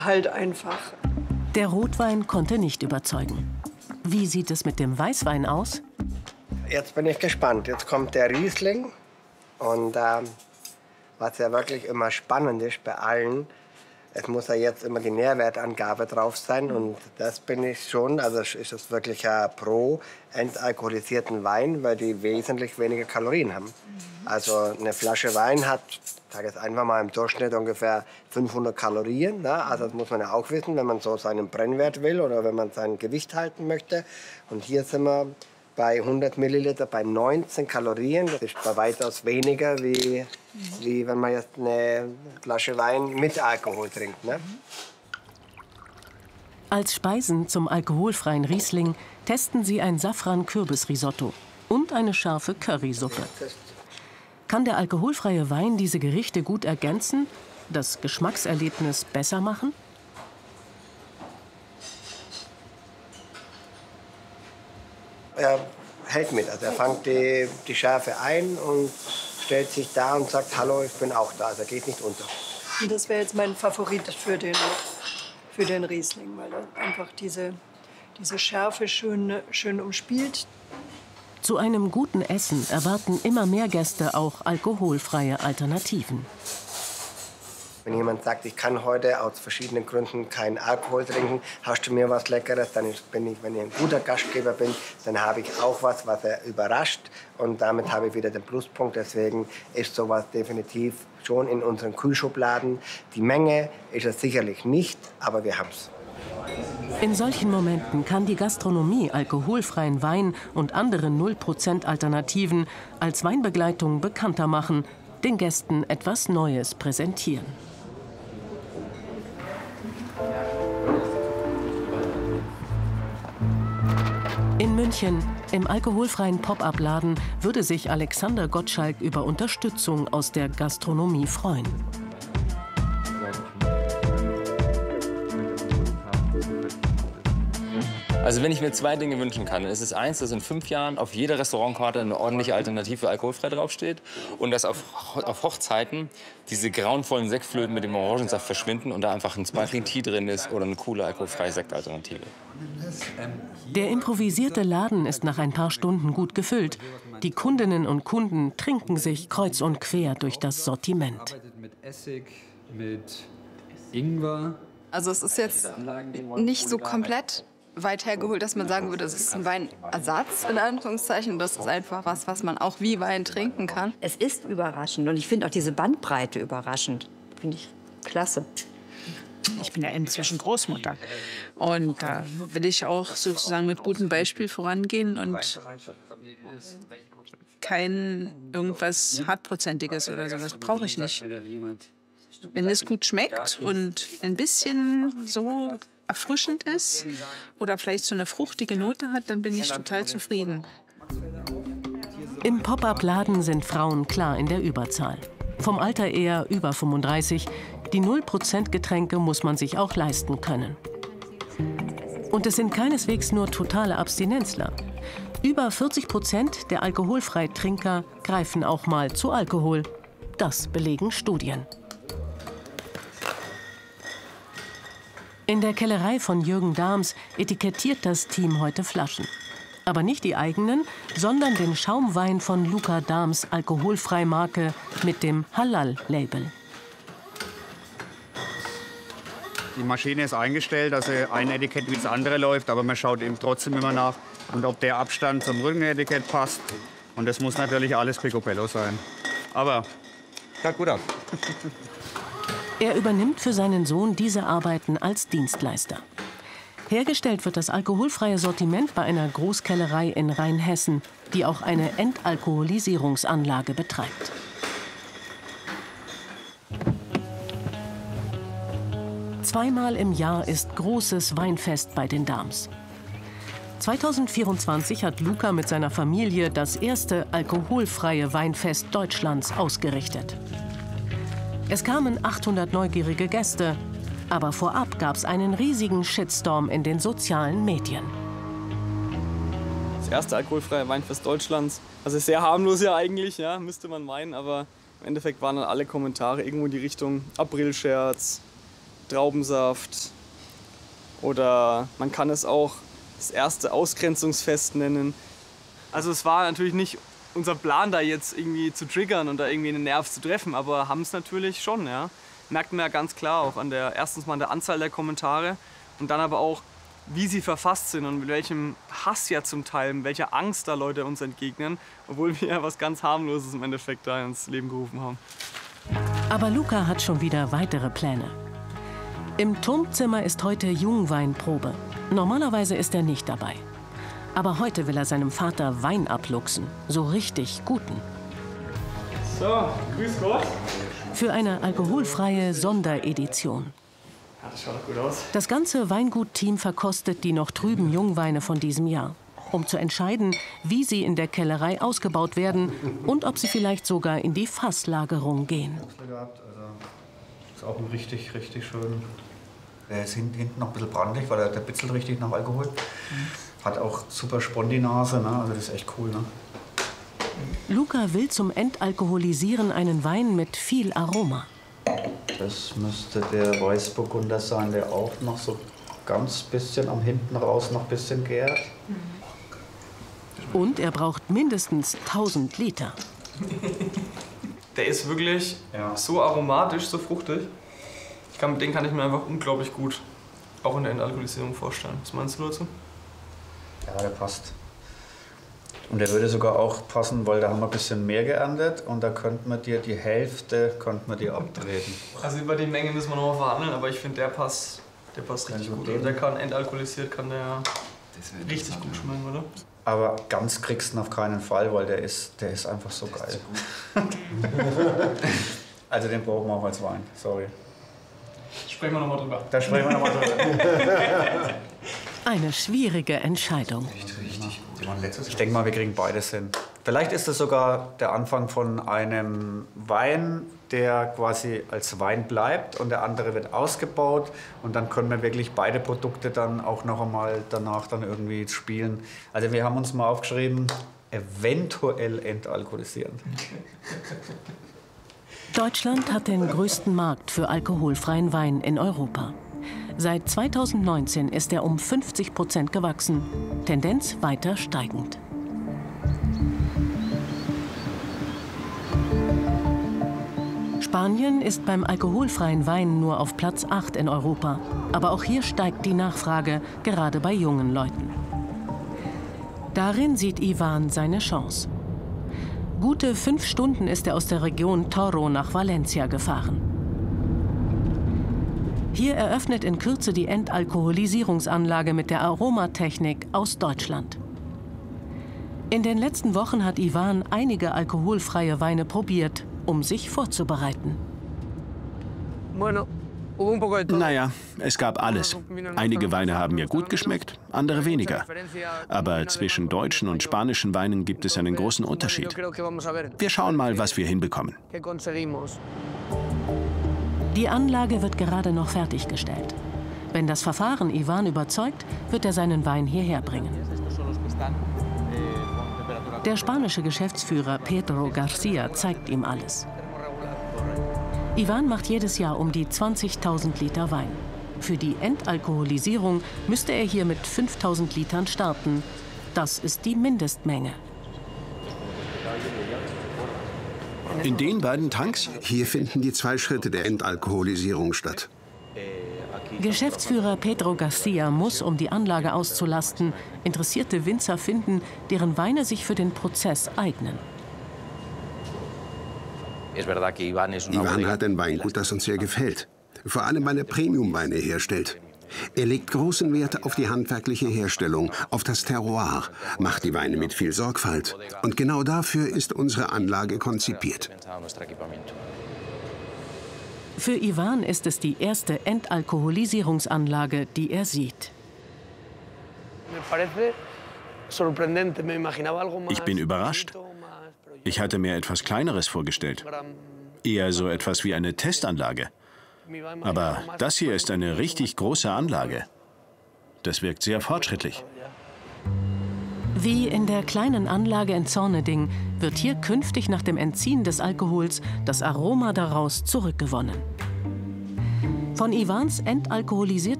Halt einfach. Der Rotwein konnte nicht überzeugen. Wie sieht es mit dem Weißwein aus? Jetzt bin ich gespannt. Jetzt kommt der Riesling. Und was ja wirklich immer spannend ist bei allen, es muss ja jetzt immer die Nährwertangabe drauf sein. Und das bin ich schon. Also ist es wirklich pro entalkoholisierten Wein, weil die wesentlich weniger Kalorien haben. Also eine Flasche Wein hat, ich sage jetzt einfach mal im Durchschnitt ungefähr 500 Kalorien. Ne? Also das muss man ja auch wissen, wenn man so seinen Brennwert will oder wenn man sein Gewicht halten möchte. Und hier sind wir bei 100 Milliliter bei 19 Kalorien. Das ist bei weitaus weniger, wie wenn man jetzt eine Flasche Wein mit Alkohol trinkt. Ne? Als Speisen zum alkoholfreien Riesling testen sie ein Safran-Kürbis-Risotto und eine scharfe Currysuppe. Kann der alkoholfreie Wein diese Gerichte gut ergänzen, das Geschmackserlebnis besser machen? Er hält mit. Also er fängt die Schärfe ein und stellt sich da und sagt, hallo, ich bin auch da. Also er geht nicht unter. Und das wäre jetzt mein Favorit für den Riesling, weil er einfach diese Schärfe schön umspielt. Zu einem guten Essen erwarten immer mehr Gäste auch alkoholfreie Alternativen. Wenn jemand sagt, ich kann heute aus verschiedenen Gründen keinen Alkohol trinken, hast du mir was Leckeres, dann bin ich, wenn ich ein guter Gastgeber bin, dann habe ich auch was er überrascht. Und damit habe ich wieder den Pluspunkt. Deswegen ist sowas definitiv schon in unseren Kühlschubladen. Die Menge ist es sicherlich nicht, aber wir haben es. In solchen Momenten kann die Gastronomie alkoholfreien Wein und andere 0% Alternativen als Weinbegleitung bekannter machen, den Gästen etwas Neues präsentieren. In München, im alkoholfreien Pop-up-Laden, würde sich Alexander Gottschalk über Unterstützung aus der Gastronomie freuen. Also wenn ich mir zwei Dinge wünschen kann, dann ist es eins, dass in 5 Jahren auf jeder Restaurantkarte eine ordentliche Alternative für alkoholfrei draufsteht und dass auf Hochzeiten diese grauenvollen Sektflöten mit dem Orangensaft verschwinden und da einfach ein Sparkling Tea drin ist oder eine coole alkoholfreie Sektalternative. Der improvisierte Laden ist nach ein paar Stunden gut gefüllt. Die Kundinnen und Kunden trinken sich kreuz und quer durch das Sortiment. Mit Essig, mit Ingwer. Also es ist jetzt nicht so komplett weit hergeholt, dass man sagen würde, das ist ein Weinersatz, in Anführungszeichen. Das ist einfach was man auch wie Wein trinken kann. Es ist überraschend und ich finde auch diese Bandbreite überraschend. Finde ich klasse. Ich bin ja inzwischen Großmutter und da will ich auch sozusagen mit gutem Beispiel vorangehen und kein irgendwas Hartprozentiges oder so, das brauche ich nicht. Wenn es gut schmeckt und ein bisschen so erfrischend ist oder vielleicht so eine fruchtige Note hat, dann bin ich total zufrieden. Im Pop-up-Laden sind Frauen klar in der Überzahl. Vom Alter eher über 35. Die 0% Getränke muss man sich auch leisten können. Und es sind keineswegs nur totale Abstinenzler. Über 40% der Alkoholfreitrinker greifen auch mal zu Alkohol. Das belegen Studien. In der Kellerei von Jürgen Dahms etikettiert das Team heute Flaschen. Aber nicht die eigenen, sondern den Schaumwein von Luca Dahms Alkoholfreimarke mit dem Halal-Label. Die Maschine ist eingestellt, dass ein Etikett wie das andere läuft, aber man schaut eben trotzdem immer nach, und ob der Abstand zum Rückenetikett passt. Und das muss natürlich alles picobello sein. Aber schaut gut aus. Er übernimmt für seinen Sohn diese Arbeiten als Dienstleister. Hergestellt wird das alkoholfreie Sortiment bei einer Großkellerei in Rheinhessen, die auch eine Entalkoholisierungsanlage betreibt. Zweimal im Jahr ist großes Weinfest bei den Dahms. 2024 hat Luca mit seiner Familie das erste alkoholfreie Weinfest Deutschlands ausgerichtet. Es kamen 800 neugierige Gäste, aber vorab gab es einen riesigen Shitstorm in den sozialen Medien. Das erste alkoholfreie Weinfest Deutschlands, das ist sehr harmlos ja eigentlich, ja, müsste man meinen, aber im Endeffekt waren dann alle Kommentare irgendwo in die Richtung Aprilscherz, Traubensaft. Oder man kann es auch das erste Ausgrenzungsfest nennen. Also es war natürlich nicht unser Plan, da jetzt irgendwie zu triggern und da irgendwie einen Nerv zu treffen, aber haben es natürlich schon, ja. Merkt man ja ganz klar auch erstens mal an der Anzahl der Kommentare und dann aber auch, wie sie verfasst sind und mit welchem Hass ja zum Teil, mit welcher Angst da Leute uns entgegnen, obwohl wir ja was ganz Harmloses im Endeffekt da ins Leben gerufen haben. Aber Luca hat schon wieder weitere Pläne. Im Turmzimmer ist heute Jungweinprobe. Normalerweise ist er nicht dabei. Aber heute will er seinem Vater Wein abluchsen, so richtig guten. So, grüß Gott. Für eine alkoholfreie Sonderedition. Ja, das schaut doch gut aus. Das ganze Weingut-Team verkostet die noch trüben Jungweine von diesem Jahr, um zu entscheiden, wie sie in der Kellerei ausgebaut werden und ob sie vielleicht sogar in die Fasslagerung gehen. Ist auch ein richtig schön. Der ist hinten noch ein bisschen brandig, weil der bitzelt richtig nach Alkohol. Hat auch super Spondi-Nase, ne? Also das ist echt cool. Ne? Luca will zum Entalkoholisieren einen Wein mit viel Aroma. Das müsste der Weißburgunder sein, der auch noch so ganz bisschen am hinten raus noch ein bisschen gärt. Und er braucht mindestens 1000 Liter. Der ist wirklich so aromatisch, so fruchtig. Den kann ich mir einfach unglaublich gut auch in der Entalkoholisierung vorstellen. Was meinst du dazu? Ja, der passt. Und der würde sogar auch passen, weil da haben wir ein bisschen mehr geerntet und da könnten wir dir die Hälfte abtreten. Also über die Menge müssen wir noch mal verhandeln, aber ich finde, der passt richtig gut. Und der kann entalkoholisiert, kann der richtig gut schmecken, oder? Aber ganz kriegst du ihn auf keinen Fall, weil der ist einfach so geil. Also den brauchen wir auch als Wein, sorry. Sprechen wir noch mal drüber. Da sprechen wir noch mal drüber. Eine schwierige Entscheidung. Ich denke mal, wir kriegen beides hin. Vielleicht ist es sogar der Anfang von einem Wein, der quasi als Wein bleibt und der andere wird ausgebaut. Und dann können wir wirklich beide Produkte dann auch noch einmal danach dann irgendwie spielen. Also wir haben uns mal aufgeschrieben, eventuell entalkoholisieren. Deutschland hat den größten Markt für alkoholfreien Wein in Europa. Seit 2019 ist er um 50% gewachsen, Tendenz weiter steigend. Spanien ist beim alkoholfreien Wein nur auf Platz 8 in Europa. Aber auch hier steigt die Nachfrage, gerade bei jungen Leuten. Darin sieht Ivan seine Chance. Gute 5 Stunden ist er aus der Region Toro nach Valencia gefahren. Hier eröffnet in Kürze die Entalkoholisierungsanlage mit der Aromatechnik aus Deutschland. In den letzten Wochen hat Ivan einige alkoholfreie Weine probiert, um sich vorzubereiten. Naja, es gab alles. Einige Weine haben mir gut geschmeckt, andere weniger. Aber zwischen deutschen und spanischen Weinen gibt es einen großen Unterschied. Wir schauen mal, was wir hinbekommen. Die Anlage wird gerade noch fertiggestellt. Wenn das Verfahren Ivan überzeugt, wird er seinen Wein hierher bringen. Der spanische Geschäftsführer Pedro Garcia zeigt ihm alles. Ivan macht jedes Jahr um die 20.000 Liter Wein. Für die Entalkoholisierung müsste er hier mit 5.000 Litern starten. Das ist die Mindestmenge. In den beiden Tanks? Hier finden die 2 Schritte der Entalkoholisierung statt. Geschäftsführer Pedro Garcia muss, um die Anlage auszulasten, interessierte Winzer finden, deren Weine sich für den Prozess eignen. Ivan hat ein Weingut, das uns sehr gefällt. Vor allem, weil er Premium-Weine herstellt. Er legt großen Wert auf die handwerkliche Herstellung, auf das Terroir, macht die Weine mit viel Sorgfalt. Und genau dafür ist unsere Anlage konzipiert. Für Ivan ist es die erste Entalkoholisierungsanlage, die er sieht. Ich bin überrascht. Ich hatte mir etwas Kleineres vorgestellt. Eher so etwas wie eine Testanlage. Aber das hier ist eine richtig große Anlage. Das wirkt sehr fortschrittlich. Wie in der kleinen Anlage in Zorneding wird hier künftig nach dem Entziehen des Alkohols das Aroma daraus zurückgewonnen. Von Ivans entalkoholisierter